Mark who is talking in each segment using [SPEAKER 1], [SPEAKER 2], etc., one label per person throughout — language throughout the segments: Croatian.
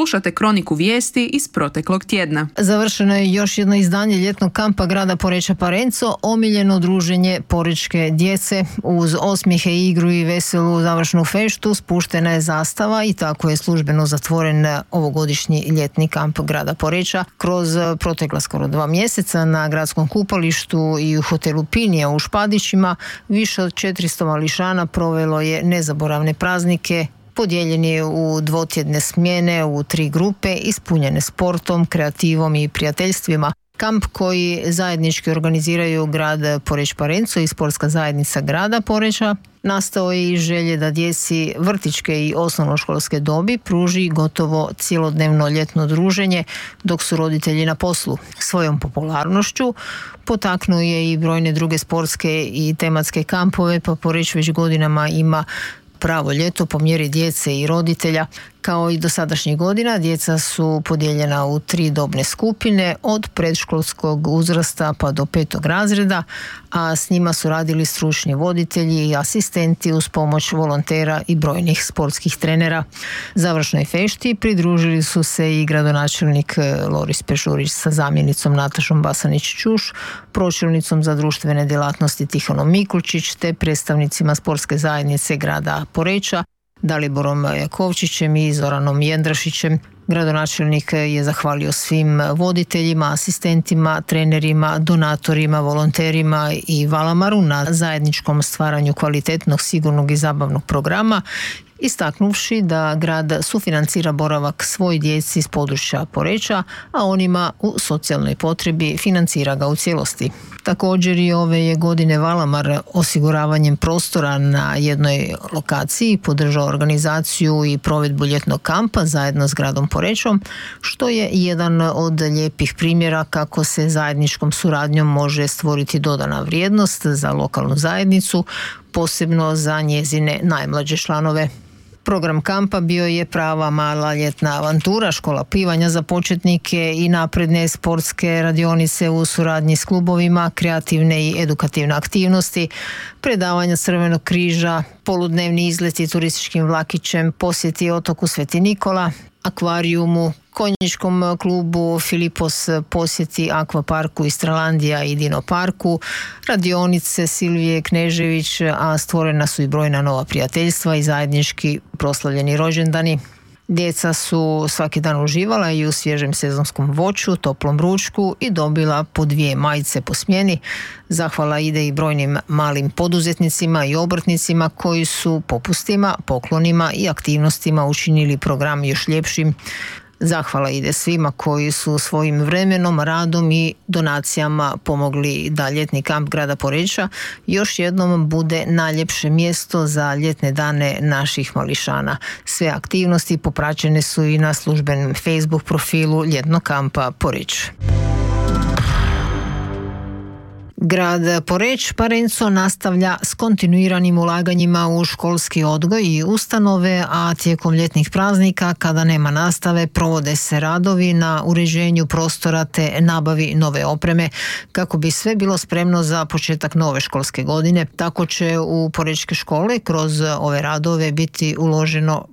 [SPEAKER 1] Slušate kroniku vijesti iz proteklog tjedna.
[SPEAKER 2] Završeno je još jedno izdanje ljetnog kampa grada Poreča Parenco, omiljeno druženje porečke djece. Uz osmijehe, igru i veselu završnu feštu spuštena je zastava i tako je službeno zatvoren ovogodišnji ljetni kamp grada Poreča. Kroz protekla skoro 2 mjeseca na gradskom kupalištu i u hotelu Pinija u Špadićima više od 400 mališana provelo je nezaboravne praznike, podijeljeni u dvotjedne smjene u 3 grupe, ispunjene sportom, kreativom i prijateljstvima. Kamp koji zajednički organiziraju grad Poreč Parenco i sportska zajednica grada Poreča nastao je i želje da djeci vrtićke i osnovnoškolske dobi pruži gotovo cjelodnevno ljetno druženje dok su roditelji na poslu. Svojom popularnošću potaknuo je i brojne druge sportske i tematske kampove, pa Poreč već godinama ima pravo ljeto po mjeri djece i roditelja. Kao i dosadašnjih godina, djeca su podijeljena u 3 dobne skupine od predškolskog uzrasta pa do 5. razreda, a s njima su radili stručni voditelji i asistenti uz pomoć volontera i brojnih sportskih trenera. Završnoj fešti pridružili su se i gradonačelnik Loris Pešurić sa zamjenicom Natašom Basanić-Čuš, pročelnicom za društvene djelatnosti Tihonom Mikulčić te predstavnicima sportske zajednice grada Poreča, Daliborom Jakovčićem i Zoranom Jendrašićem. Gradonačelnik je zahvalio svim voditeljima, asistentima, trenerima, donatorima, volonterima i Valamaru na zajedničkom stvaranju kvalitetnog, sigurnog i zabavnog programa, istaknuvši da grad sufinancira boravak svoj djeci iz područja Poreča, a onima u socijalnoj potrebi financira ga u cijelosti. Također i ove je godine Valamar osiguravanjem prostora na jednoj lokaciji podržao organizaciju i provedbu ljetnog kampa zajedno s gradom Porečom, što je jedan od lijepih primjera kako se zajedničkom suradnjom može stvoriti dodana vrijednost za lokalnu zajednicu, posebno za njezine najmlađe članove. Program kampa bio je prava mala ljetna avantura, škola plivanja za početnike i napredne sportske radionice u suradnji s klubovima, kreativne i edukativne aktivnosti, predavanja Crvenog križa, poludnevni izleti turističkim vlakićem, posjeti otoku Sveti Nikola, akvarijumu, konjičkom klubu Filipos, posjeti akvaparku Istralandija i Dino parku, radionice Silvije Knežević, a stvorena su i brojna nova prijateljstva i zajednički proslavljeni rođendani. Djeca su svaki dan uživala i u svježem sezonskom voću, toplom ručku i dobila po 2 majice po smjeni. Zahvala ide i brojnim malim poduzetnicima i obrtnicima koji su popustima, poklonima i aktivnostima učinili program još ljepšim. Zahvala ide svima koji su svojim vremenom, radom i donacijama pomogli da ljetni kamp grada Poreča još jednom bude najljepše mjesto za ljetne dane naših mališana. Sve aktivnosti popraćene su i na službenom Facebook profilu ljetnog kampa Poreč. Grad Poreč Parenco nastavlja s kontinuiranim ulaganjima u školski odgoj i ustanove, a tijekom ljetnih praznika, kada nema nastave, provode se radovi na uređenju prostora te nabavi nove opreme kako bi sve bilo spremno za početak nove školske godine. Tako će u porečke škole kroz ove radove biti uloženo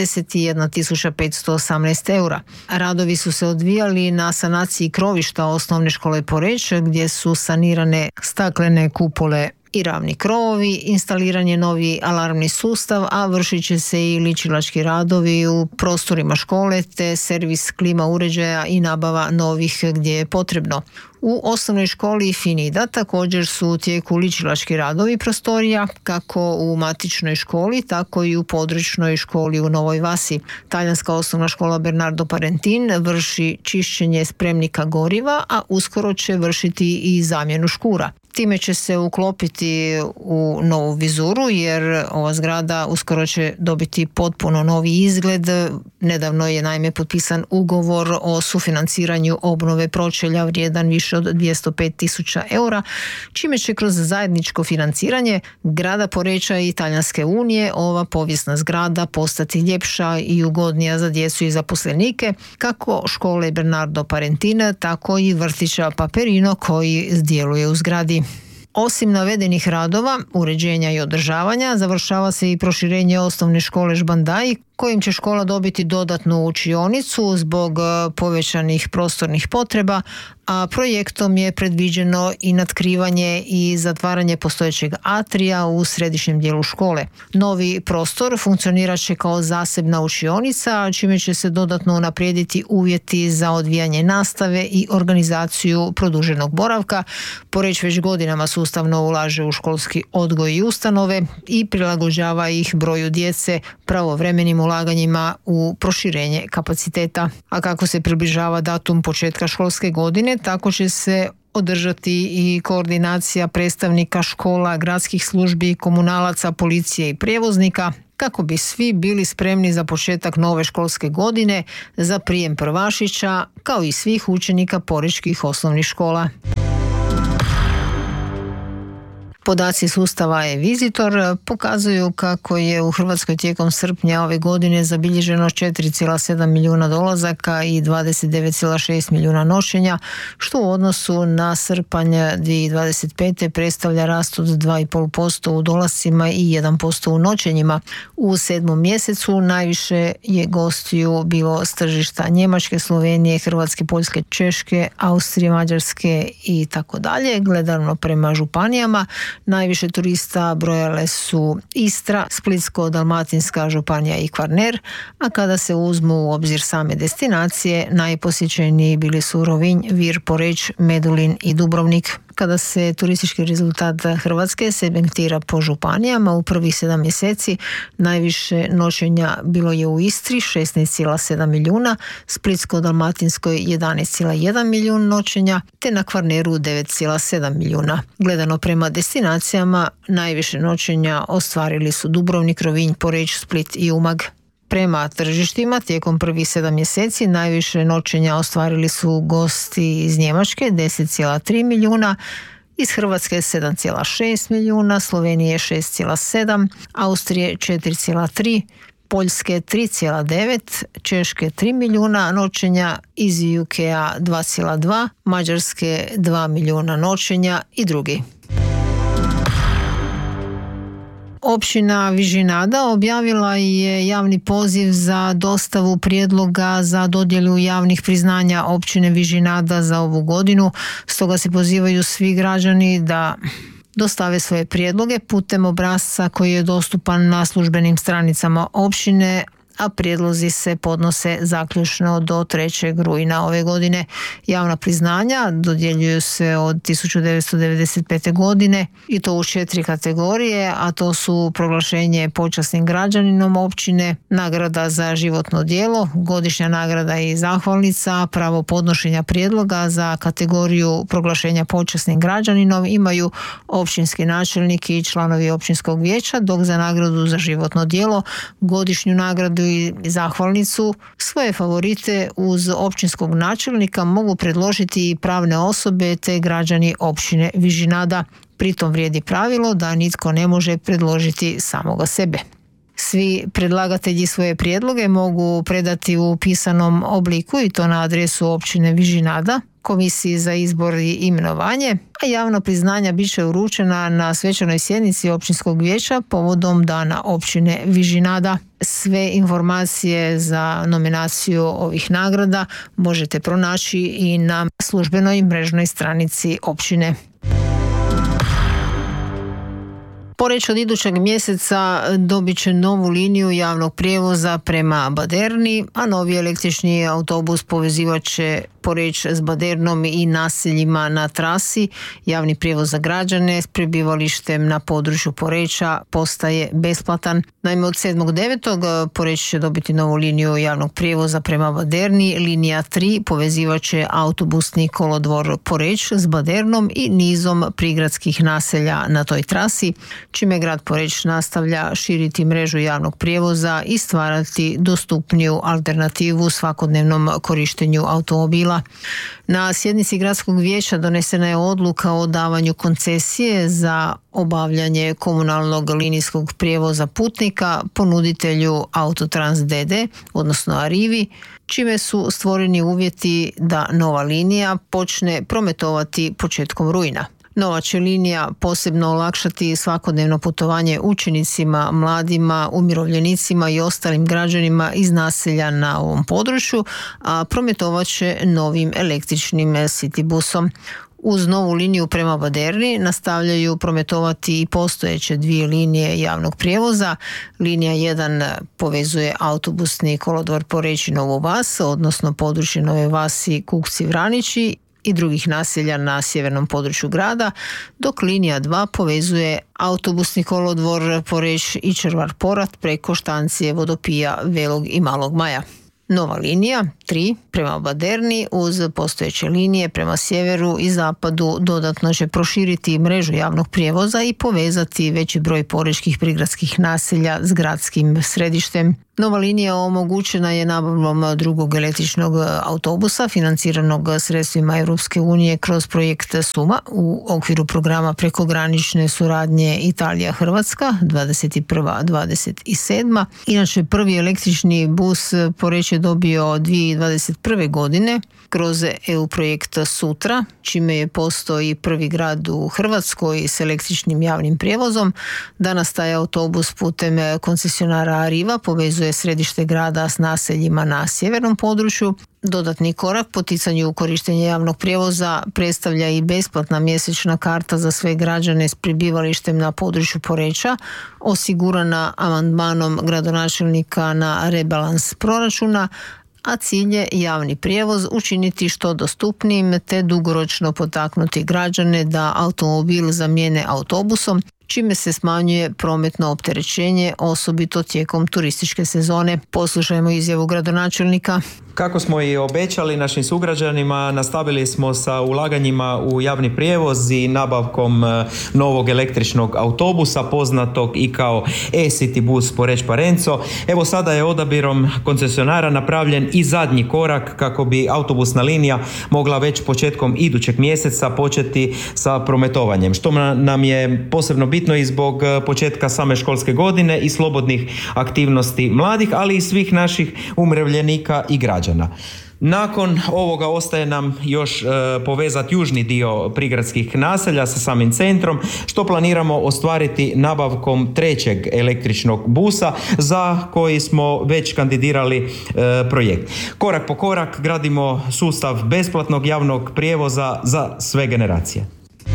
[SPEAKER 2] 61.518 eura. Radovi su se odvijali na sanaciji krovišta osnovne škole Poreč, gdje su sanirane staklene kupole i ravni krovovi, instaliran je novi alarmni sustav, a vršit će se i ličilački radovi u prostorima škole te servis klima uređaja i nabava novih gdje je potrebno. U osnovnoj školi Finida također su u tijeku ličilački radovi prostorija, kako u matičnoj školi, tako i u područnoj školi u Novoj Vasi. Talijanska osnovna škola Bernardo Parentin vrši čišćenje spremnika goriva, a uskoro će vršiti i zamjenu škura. Time će se uklopiti u novu vizuru jer ova zgrada uskoro će dobiti potpuno novi izgled. Nedavno je naime potpisan ugovor o sufinanciranju obnove pročelja vrijedan više od 205.000 eura, čime će kroz zajedničko financiranje grada Poreča i Talijanske unije ova povijesna zgrada postati ljepša i ugodnija za djecu i zaposlenike, kako škole Bernardo Parentina, tako i vrtića Paperino koji djeluje u zgradi. Osim navedenih radova, uređenja i održavanja, završava se i proširenje osnovne škole Žbandaj, kojim će škola dobiti dodatnu učionicu zbog povećanih prostornih potreba, a projektom je predviđeno i natkrivanje i zatvaranje postojećeg atrija u središnjem dijelu škole. Novi prostor funkcionirat će kao zasebna učionica, čime će se dodatno unaprijediti uvjeti za odvijanje nastave i organizaciju produženog boravka. Poreč već godinama sustavno ulaže u školski odgoj i ustanove i prilagođava ih broju djece pravovremenim ulaganjima u proširenje kapaciteta. A kako se približava datum početka školske godine, tako će se održati i koordinacija predstavnika škola, gradskih službi, komunalaca, policije i prijevoznika, kako bi svi bili spremni za početak nove školske godine za prijem prvašića, kao i svih učenika porečkih osnovnih škola. Podaci sustava e-Visitor pokazuju kako je u Hrvatskoj tijekom srpnja ove godine zabilježeno 4,7 milijuna dolazaka i 29,6 milijuna noćenja, što u odnosu na srpanj 2025. predstavlja rast od 2,5% u dolascima i 1% u noćenjima. U 7. mjesecu najviše je gostiju bilo s tržišta Njemačke, Slovenije, Hrvatske, Poljske, Češke, Austrije, Mađarske i tako dalje. Gledano prema županijama, najviše turista brojale su Istra, Splitsko-dalmatinska županija i Kvarner, a kada se uzmu u obzir same destinacije, najposjećeniji bili su Rovinj, Vir, Poreč, Medulin i Dubrovnik. Kada se turistički rezultat Hrvatske segmentira po županijama, u prvih 7 mjeseci najviše noćenja bilo je u Istri 16,7 milijuna, Splitsko-dalmatinskoj 11,1 milijun noćenja, te na Kvarneru 9,7 milijuna. Gledano prema destinacijama, najviše noćenja ostvarili su Dubrovnik, Rovinj, Poreč, Split i Umag. Prema tržištima, tijekom prvih 7 mjeseci najviše noćenja ostvarili su gosti iz Njemačke 10,3 milijuna, iz Hrvatske 7,6 milijuna, Slovenije 6,7, Austrije 4,3, Poljske 3,9, Češke 3 milijuna noćenja, iz UK-a 2,2, Mađarske 2 milijuna noćenja i drugi. Općina Vižinada objavila je javni poziv za dostavu prijedloga za dodjelu javnih priznanja općine Vižinada za ovu godinu, stoga se pozivaju svi građani da dostave svoje prijedloge putem obrasca koji je dostupan na službenim stranicama općine, a prijedlozi se podnose zaključno do 3. rujna ove godine. Javna priznanja dodjeljuju se od 1995. godine i to u 4 kategorije, a to su proglašenje počasnim građaninom općine, nagrada za životno djelo, godišnja nagrada i zahvalnica. Pravo podnošenja prijedloga za kategoriju proglašenja počasnim građaninom imaju općinski načelnik i članovi općinskog vijeća, dok za nagradu za životno djelo, godišnju nagradu i zahvalnicu svoje favorite uz općinskog načelnika mogu predložiti i pravne osobe te građani općine Vižinada. Pritom vrijedi pravilo da nitko ne može predložiti samoga sebe. Svi predlagatelji svoje prijedloge mogu predati u pisanom obliku i to na adresu općine Vižinada, Komisiji za izbor i imenovanje, a javna priznanja bit će uručena na svečanoj sjednici općinskog vijeća povodom dana općine Vižinada. Sve informacije za nominaciju ovih nagrada možete pronaći i na službenoj mrežnoj stranici općine. Poreč od idućeg mjeseca dobit će novu liniju javnog prijevoza prema Baderni, a novi električni autobus povezivat će Poreč s Badernom i naseljima na trasi. Javni prijevoz za građane s prebivalištem na području Poreča postaje besplatan. Naime, od 7.9. Poreč će dobiti novu liniju javnog prijevoza prema Baderni. Linija 3 povezivat će autobusni kolodvor Poreč s Badernom i nizom prigradskih naselja na toj trasi, čime grad Poreč nastavlja širiti mrežu javnog prijevoza i stvarati dostupniju alternativu svakodnevnom korištenju automobila. Na sjednici gradskog vijeća donesena je odluka o davanju koncesije za obavljanje komunalnog linijskog prijevoza putnika ponuditelju Autotrans d.d., odnosno Arrivi, čime su stvoreni uvjeti da nova linija počne prometovati početkom rujna. Nova će linija posebno olakšati svakodnevno putovanje učenicima, mladima, umirovljenicima i ostalim građanima iz naselja na ovom području, a prometovat će novim električnim City busom. Uz novu liniju prema Baderni nastavljaju prometovati i postojeće 2 linije javnog prijevoza. Linija 1 povezuje autobusni kolodvor Poreč-Novu Vas, odnosno područje Nove Vasi, Kukci, Vranići i drugih naselja na sjevernom području grada, dok linija 2 povezuje autobusni kolodvor Poreč i Červar-Porat preko štancije Vodopija, Velog i Malog Maja. Nova linija 3 prema Baderni uz postojeće linije prema sjeveru i zapadu dodatno će proširiti mrežu javnog prijevoza i povezati veći broj porečkih prigradskih naselja s gradskim središtem. Nova linija omogućena je nabavom drugog električnog autobusa financiranog sredstvima Europske unije kroz projekt SUMA u okviru programa prekogranične suradnje Italija-Hrvatska 21-27. Inače, prvi električni bus Poreč je dobio 2021. godine kroz EU projekt Sutra, čime je postao i prvi grad u Hrvatskoj s električnim javnim prijevozom. Danas taj autobus putem koncesionara Arriva povezuje središte grada s naseljima na sjevernom području. Dodatni korak poticanju korištenja javnog prijevoza predstavlja i besplatna mjesečna karta za sve građane s prebivalištem na području Poreča, osigurana amandmanom gradonačelnika na rebalans proračuna, a cilj je javni prijevoz učiniti što dostupnijim te dugoročno potaknuti građane da automobil zamijene autobusom, čime se smanjuje prometno opterećenje, osobito tijekom turističke sezone. Poslušajmo izjavu gradonačelnika.
[SPEAKER 3] Kako smo i obećali našim sugrađanima, nastavili smo sa ulaganjima u javni prijevoz i nabavkom novog električnog autobusa, poznatog i kao e-City bus Poreč-Parenco. Evo sada je odabirom koncesionara napravljen i zadnji korak kako bi autobusna linija mogla već početkom idućeg mjeseca početi sa prometovanjem, što nam je posebno bitno i zbog početka same školske godine i slobodnih aktivnosti mladih, ali i svih naših umirovljenika i građana. Nakon ovoga ostaje nam još povezati južni dio prigradskih naselja sa samim centrom, što planiramo ostvariti nabavkom 3. električnog busa za koji smo već kandidirali projekt. Korak po korak gradimo sustav besplatnog javnog prijevoza za sve generacije.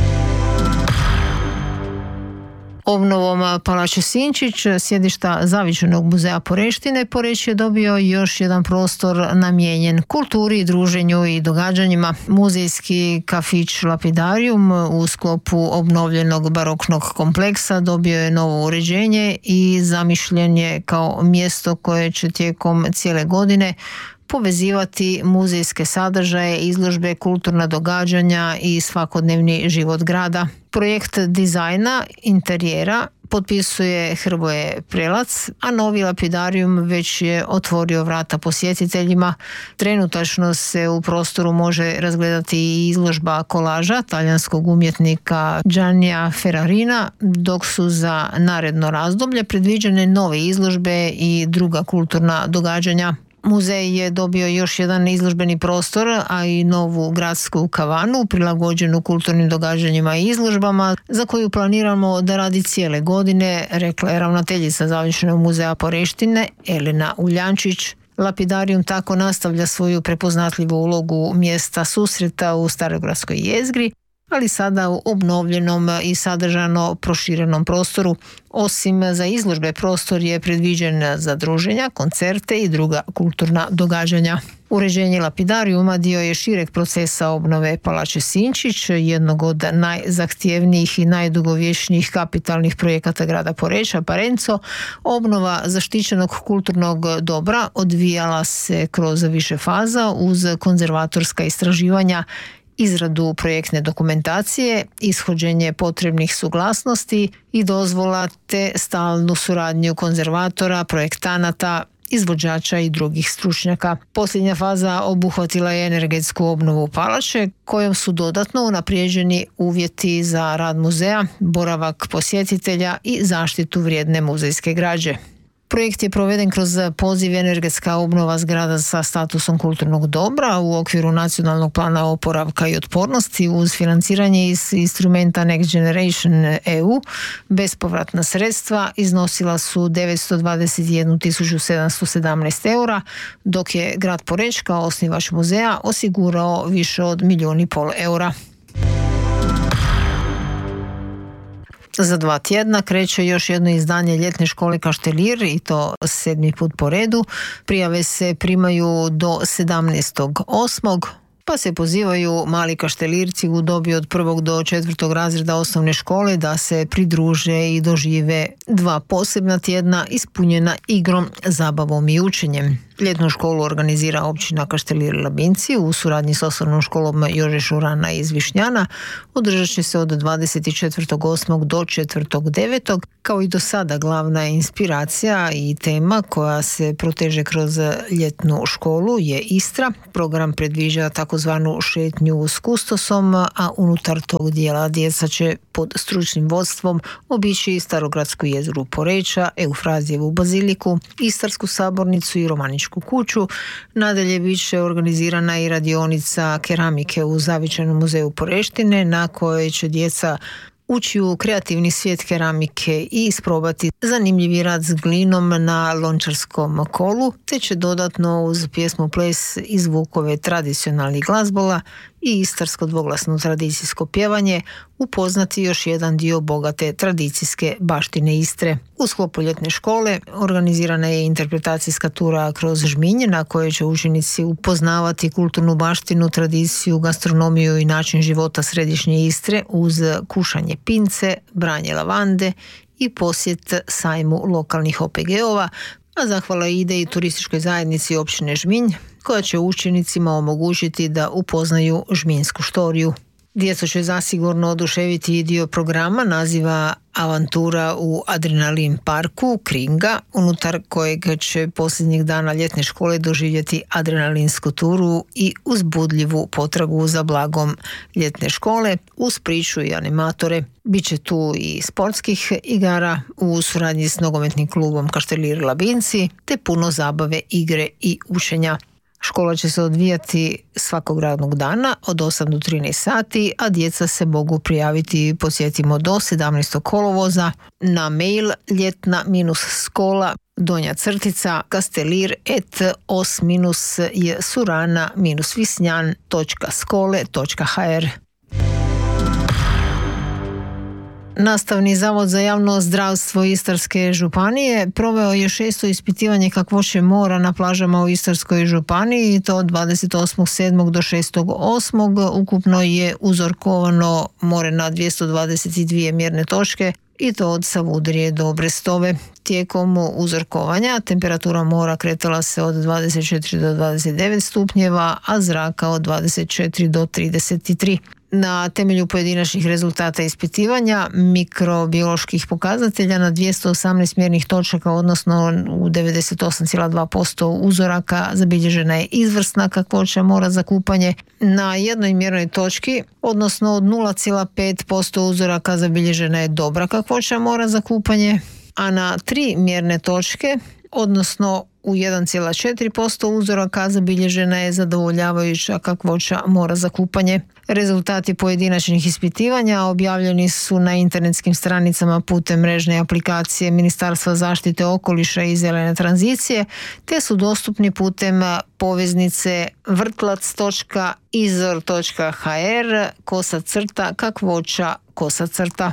[SPEAKER 2] Obnovom Palače Sinčić, sjedišta Zavičajnog muzeja Poreštine, Poreč je dobio još jedan prostor namijenjen kulturi, druženju i događanjima. Muzejski kafić Lapidarium u sklopu obnovljenog baroknog kompleksa dobio je novo uređenje i zamišljen je kao mjesto koje će tijekom cijele godine povezivati muzejske sadržaje, izložbe, kulturna događanja i svakodnevni život grada. Projekt dizajna interijera potpisuje Hrvoje Prelac, a novi Lapidarium već je otvorio vrata posjetiteljima. Trenutačno se u prostoru može razgledati i izložba kolaža talijanskog umjetnika Giannija Ferrarina, dok su za naredno razdoblje predviđene nove izložbe i druga kulturna događanja. Muzej je dobio još jedan izložbeni prostor, a i novu gradsku kavanu prilagođenu kulturnim događanjima i izložbama, za koju planiramo da radi cijele godine, rekla je ravnateljica Zavičajnog muzeja Poreštine Elena Uljančić. Lapidarium tako nastavlja svoju prepoznatljivu ulogu mjesta susreta u starogradskoj jezgri, ali sada u obnovljenom i sadržano proširenom prostoru. Osim za izložbe, prostor je predviđen za druženja, koncerte i druga kulturna događanja. Uređenje Lapidariuma dio je šireg procesa obnove Palače Sinčić, jednog od najzahtjevnijih i najdugovječnijih kapitalnih projekata grada Poreča, Parenco. Obnova zaštićenog kulturnog dobra odvijala se kroz više faza uz konzervatorska istraživanja, izradu projektne dokumentacije, ishođenje potrebnih suglasnosti i dozvola te stalnu suradnju konzervatora, projektanata, izvođača i drugih stručnjaka. Posljednja faza obuhvatila je energetsku obnovu palače, kojom su dodatno unaprijeđeni uvjeti za rad muzeja, boravak posjetitelja i zaštitu vrijedne muzejske građe. Projekt je proveden kroz poziv energetska obnova zgrada sa statusom kulturnog dobra u okviru nacionalnog plana oporavka i otpornosti uz financiranje iz instrumenta Next Generation EU. Bespovratna sredstva iznosila su 921.717 eura, dok je grad Poreč kao osnivač muzeja osigurao više od 1,5 milijuna eura. Za 2 tjedna kreće još jedno izdanje ljetne škole Kaštelir i to 7. put po redu. Prijave se primaju do 17.8. pa se pozivaju mali kaštelirci u dobi od 1. do 4. razreda osnovne škole da se pridruže i dožive 2 posebna tjedna ispunjena igrom, zabavom i učenjem. Ljetnu školu organizira općina Kaštelir Labinci u suradnji s osnovnom školom Jože Šurana iz Višnjana. Održat će se od 24.8. do 4.9. Kao i do sada glavna inspiracija i tema koja se proteže kroz ljetnu školu je Istra. Program predviđa takozvanu šetnju s kustosom, a unutar tog dijela djeca će pod stručnim vodstvom obići Starogradsku jezgru Poreča, Eufrazijevu baziliku, Istarsku sabornicu i Romaničku kuću. Nadalje bit će organizirana i radionica keramike u Zavičajnom muzeju Poreštine na kojoj će djeca ući u kreativni svijet keramike i isprobati zanimljivi rad s glinom na lončarskom kolu, te će dodatno uz pjesmu ples i zvukove tradicionalnih glazbola i istarsko dvoglasno tradicijsko pjevanje upoznati još jedan dio bogate tradicijske baštine Istre. U sklopu ljetne škole organizirana je interpretacijska tura kroz Žminje na kojoj će učenici upoznavati kulturnu baštinu, tradiciju, gastronomiju i način života središnje Istre uz kušanje pince, branje lavande i posjet sajmu lokalnih OPG-ova, a zahvala ide i turističkoj zajednici općine Žminj, koja će učenicima omogućiti da upoznaju žminsku štoriju. Djecu će zasigurno oduševiti i dio programa naziva Avantura u Adrenalin parku Kringa, unutar kojeg će posljednjih dana ljetne škole doživjeti adrenalinsku turu i uzbudljivu potragu za blagom ljetne škole uz priču i animatore. Biće tu i sportskih igara u suradnji s nogometnim klubom Kaštelir Labinci, te puno zabave, igre i učenja. Škola će se odvijati svakog radnog dana od 8 do 13 sati, a djeca se mogu prijaviti, podsjetimo, do 17. kolovoza na mail ljetna-skola kastelir@os-surana-visnjan.skole.hr. Nastavni zavod za javno zdravstvo Istarske županije proveo je 6. ispitivanje kakvoće mora na plažama u Istarskoj županiji i to od 28.7. do 6.8. Ukupno je uzorkovano more na 222 mjerne točke i to od Savudrije do Brestove. Tijekom uzorkovanja temperatura mora kretala se od 24 do 29 stupnjeva, a zraka od 24 do 33. Na temelju pojedinačnih rezultata ispitivanja mikrobioloških pokazatelja na 218 mjernih točaka, odnosno u 98,2% uzoraka zabilježena je izvrsna kakvoća mora za kupanje. Na jednoj mjernoj točki, odnosno od 0,5% uzoraka zabilježena je dobra kakvoća mora za kupanje, a na 3 mjerne točke, odnosno u 1,4% uzoraka zabilježena je zadovoljavajuća kakvoća mora za kupanje. Rezultati pojedinačnih ispitivanja objavljeni su na internetskim stranicama putem mrežne aplikacije Ministarstva zaštite okoliša i zelene tranzicije, te su dostupni putem poveznice vrtlac.hr/kakvoća-.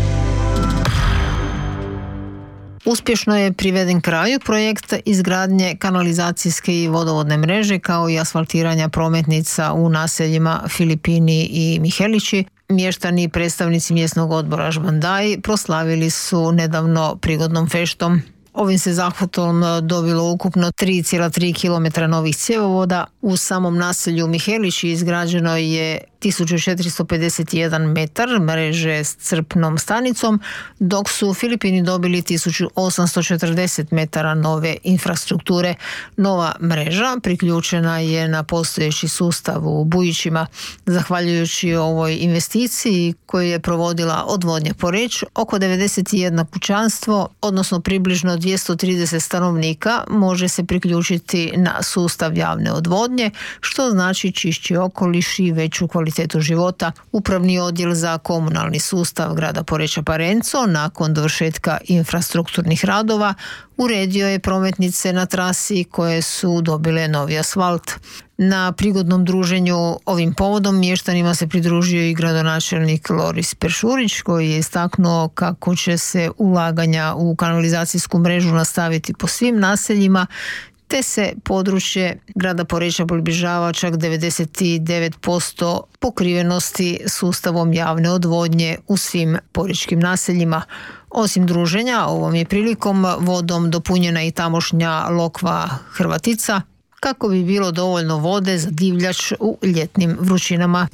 [SPEAKER 2] Uspješno je priveden kraju projekt izgradnje kanalizacijske i vodovodne mreže kao i asfaltiranja prometnica u naseljima Filipini i Mihelići. Mještani i predstavnici mjesnog odbora Žbandaj proslavili su nedavno prigodnom feštom. Ovim se zahvatom dobilo ukupno 3,3 km novih cjevovoda. U samom naselju Mihelići izgrađeno je 1451 metar mreže s crpnom stanicom, dok su Filipini dobili 1840 metara nove infrastrukture. Nova mreža priključena je na postojeći sustav u Bujićima. Zahvaljujući ovoj investiciji koju je provodila odvodnja Poreč, oko 91 kućanstvo, odnosno približno 230 stanovnika, može se priključiti na sustav javne odvodnje, što znači čišći okoliš i veću kvalitetu života. Upravni odjel za komunalni sustav grada Poreča Parenco nakon dovršetka infrastrukturnih radova uredio je prometnice na trasi koje su dobile novi asfalt. Na prigodnom druženju ovim povodom mještanima se pridružio i gradonačelnik Loris Peršurić, koji je istaknuo kako će se ulaganja u kanalizacijsku mrežu nastaviti po svim naseljima, te se područje grada Poreča približava čak 99% pokrivenosti sustavom javne odvodnje u svim porečkim naseljima. Osim druženja, ovom je prilikom vodom dopunjena i tamošnja lokva Hrvatica, kako bi bilo dovoljno vode za divljač u ljetnim vrućinama.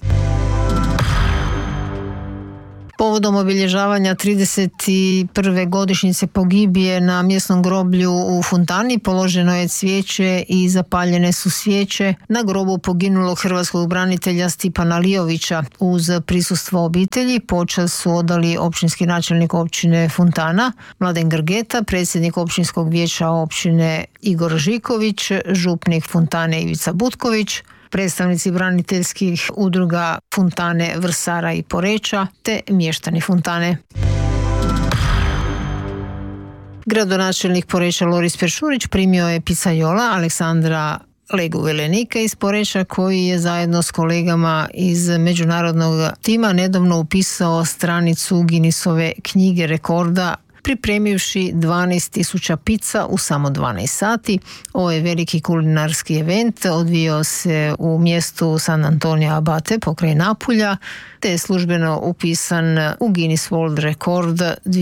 [SPEAKER 2] Povodom obilježavanja 31. godišnjice pogibije na mjesnom groblju u Funtani položeno je cvijeće i zapaljene su svijeće na grobu poginulog hrvatskog branitelja Stipana Lijovića. Uz prisustvo obitelji počast su odali općinski načelnik općine Funtana Mladen Grgeta, predsjednik općinskog vijeća općine Igor Žiković, župnik Funtane Ivica Butković, predstavnici braniteljskih udruga Funtane, Vrsara i Poreča, te mještani Funtane. Gradonačelnik Poreča Loris Peršurić primio je picajola Aleksandra Legu Velenika iz Poreča, koji je zajedno s kolegama iz međunarodnog tima nedavno upisao stranicu Guinnessove knjige rekorda pripremivši 12.000 pizza u samo 12 sati. Ovo je veliki kulinarski event, odvijao se u mjestu San Antonio Abate pokraj Napulja, te je službeno upisan u Guinness World Record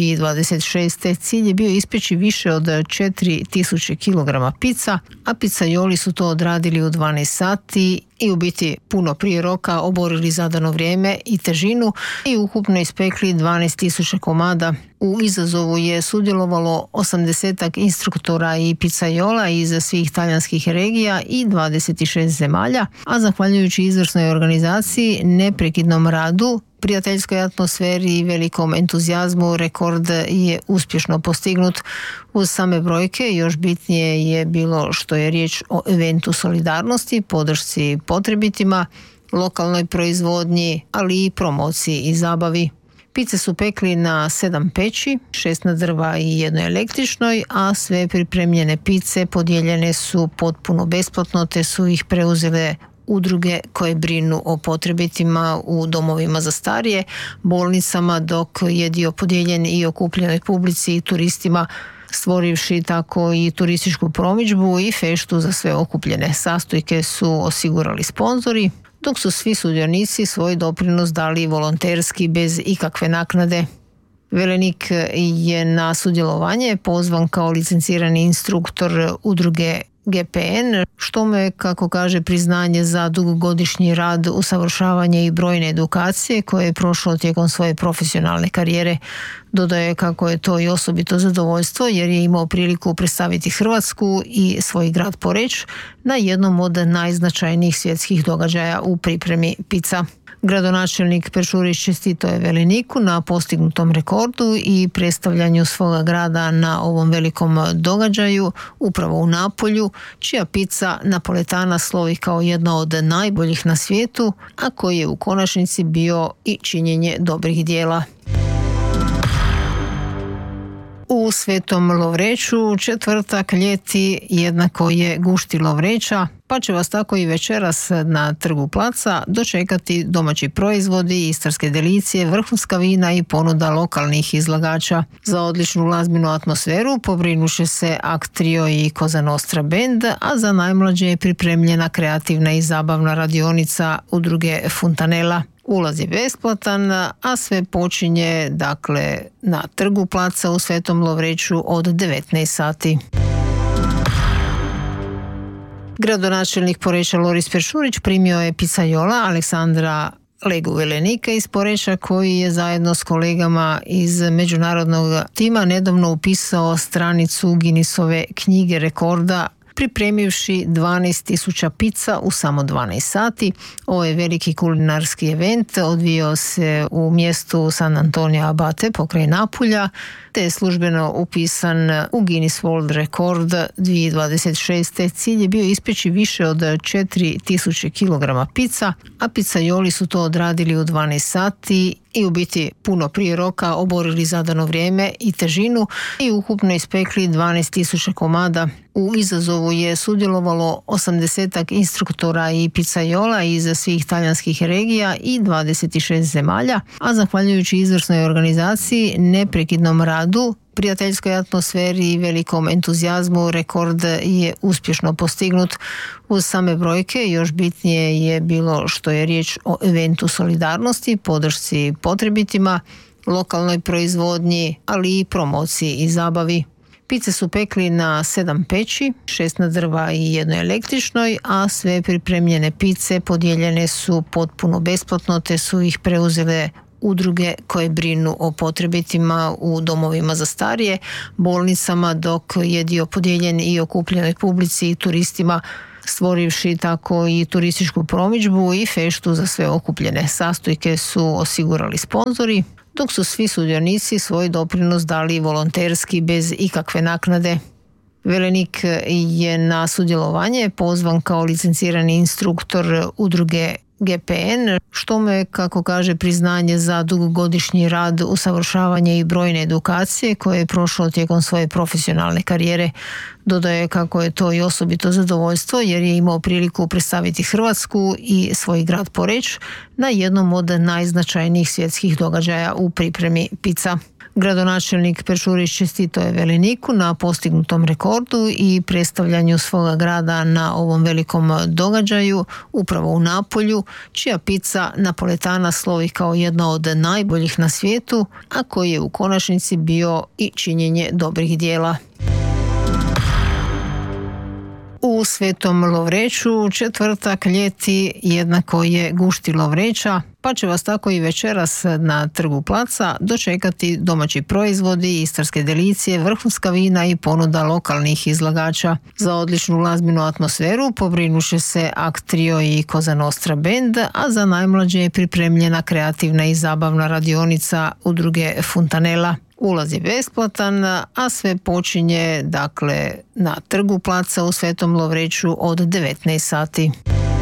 [SPEAKER 2] 2026. Cilj je bio ispeći više od 4.000 kg pizza, a pizzaioli su to odradili u 12 sati i u biti puno prije roka oborili zadano vrijeme i težinu i ukupno ispekli 12.000 komada. U izazovu je sudjelovalo 80 instruktora i pizzaiola iz svih talijanskih regija i 26 zemalja, a zahvaljujući izvrsnoj organizaciji, neprekidnom radu, prijateljskoj atmosferi i velikom entuzijazmu rekord je uspješno postignut. Uz same brojke još bitnije je bilo što je riječ o eventu solidarnosti, podršci potrebitima, lokalnoj proizvodnji, ali i promociji i zabavi. Pice su pekli na 7 peći, 6 na drva i 1 električnoj, a sve pripremljene pice podijeljene su potpuno besplatno, te su ih preuzele udruge koje brinu o potrebitima u domovima za starije, bolnicama, dok je dio podijeljen i okupljenoj publici i turistima, stvorivši tako i turističku promidžbu i feštu za sve okupljene. Sastojke su osigurali sponzori, dok su svi sudionici svoj doprinos dali volonterski bez ikakve naknade. Velenik je na sudjelovanje pozvan kao licencirani instruktor udruge GPN, što me, kako kaže, priznanje za dugogodišnji rad, usavršavanje i brojne edukacije koje je prošlo tijekom svoje profesionalne karijere. Dodaje kako je to i osobito zadovoljstvo jer je imao priliku predstaviti Hrvatsku i svoj grad Poreč na jednom od najznačajnijih svjetskih događaja u pripremi pizza. Gradonačelnik Peršurić čestito je Veleniku na postignutom rekordu i predstavljanju svoga grada na ovom velikom događaju upravo u Napolju, čija pizza napoletana slovi kao jedna od najboljih na svijetu, a koji je u konačnici bio i činjenje dobrih djela. U Svetom Lovreću četvrtak ljeti jednako je gušti Lovreća, pa će vas tako i večeras na Trgu Placa dočekati domaći proizvodi, istarske delicije, vrhunska vina i ponuda lokalnih izlagača. Za odličnu glazbenu atmosferu pobrinuše se Aktrio i Cosa Nostra Band, a za najmlađe je pripremljena kreativna i zabavna radionica udruge Funtanela. Ulaz je besplatan, a sve počinje na Trgu Placa u Svetom Lovreću od 19 sati. Gradonačelnik Poreča Loris Peršurić primio je picajola Aleksandra Legu Velenika iz Poreča, koji je zajedno s kolegama iz međunarodnog tima nedavno upisao stranicu Guinnessove knjige rekorda pripremivši 12.000 pizza u samo 12 sati. Ovo je veliki kulinarski event, odvijao se u mjestu San Antonio Abate pokraj Napulja, te je službeno upisan u Guinness World Record 2026. Cilj je bio ispeći više od 4.000 kg pizza, a pizzaioli su to odradili u 12 sati i u biti puno prije roka oborili zadano vrijeme i težinu i ukupno ispekli 12.000 komada. U izazovu je sudjelovalo 80 instruktora i pizzaiola iz svih talijanskih regija i 26 zemalja, a zahvaljujući izvrsnoj organizaciji, neprekidnom radu, prijateljskoj atmosferi i velikom entuzijazmu rekord je uspješno postignut. Uz same brojke još bitnije je bilo što je riječ o eventu solidarnosti, podršci potrebitima, lokalnoj proizvodnji, ali i promociji i zabavi. Pice su pekli na 7 peći, 6 na drva i 1 električnoj, a sve pripremljene pice podijeljene su potpuno besplatno, te su ih preuzele udruge koje brinu o potrebitima u domovima za starije, bolnicama, dok je dio podijeljen i okupljenoj publici i turistima, stvorivši tako i turističku promidžbu i feštu za sve okupljene. Sastojke su osigurali sponzori, dok su svi sudionici svoj doprinos dali volonterski bez ikakve naknade. Velenik je na sudjelovanje pozvan kao licencirani instruktor udruge GPN, što mu je, kako kaže, priznanje za dugogodišnji rad, usavršavanje i brojne edukacije koje je prošlo tijekom svoje profesionalne karijere. Dodaje kako je to i osobito zadovoljstvo jer je imao priliku predstaviti Hrvatsku i svoj grad Poreč na jednom od najznačajnijih svjetskih događaja u pripremi pizza. Gradonačelnik Pečurić čestitao je Veleniku na postignutom rekordu i predstavljanju svoga grada na ovom velikom događaju upravo u Napolju, čija pizza napoletana slovi kao jedna od najboljih na svijetu, a koji je u konačnici bio i činjenje dobrih djela. U Svetom Lovreću četvrtak ljeti jednako je gušti Lovreća, pa će vas tako i večeras na Trgu Placa dočekati domaći proizvodi, istarske delicije, vrhunska vina i ponuda lokalnih izlagača. Za odličnu glazbenu atmosferu pobrinuše se Aktrio i Cosa Nostra band, a za najmlađe je pripremljena kreativna i zabavna radionica udruge Funtanella. Ulaz je besplatan, a sve počinje na Trgu Placa u Svetom Lovreću od 19 sati.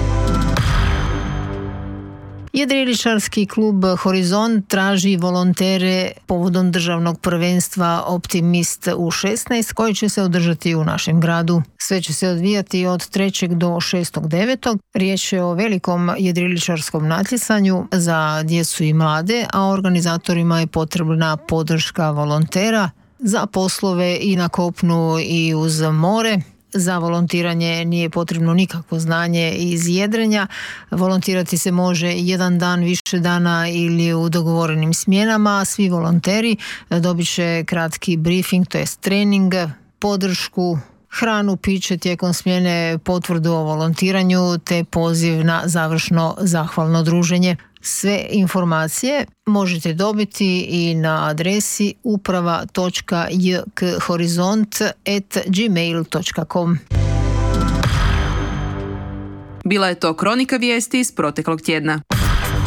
[SPEAKER 2] Jedriličarski klub Horizont traži volontere povodom državnog prvenstva Optimist u 16 koji će se održati u našem gradu. Sve će se odvijati od 3. do 6.9. Riječ je o velikom jedriličarskom natjecanju za djecu i mlade, a organizatorima je potrebna podrška volontera za poslove i na kopnu i uz more. Za volontiranje nije potrebno nikakvo znanje iz jedrenja. Volontirati se može jedan dan, više dana ili u dogovorenim smjenama. Svi volonteri dobit će kratki briefing, to jest trening, podršku, hranu, piće tijekom smjene, potvrdu o volontiranju te poziv na završno zahvalno druženje. Sve informacije možete dobiti i na adresi uprava.jkhorizont@gmail.com.
[SPEAKER 1] Bila je to kronika vijesti iz proteklog tjedna.